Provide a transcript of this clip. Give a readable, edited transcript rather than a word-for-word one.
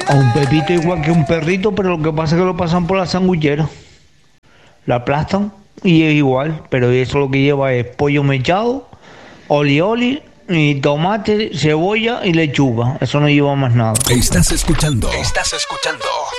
A un pepito igual que un perrito, pero lo que pasa es que lo pasan por la sanguchera. La aplastan y es igual, pero eso lo que lleva es pollo mechado, oli y tomate, cebolla y lechuga. Eso no lleva más nada. Estás escuchando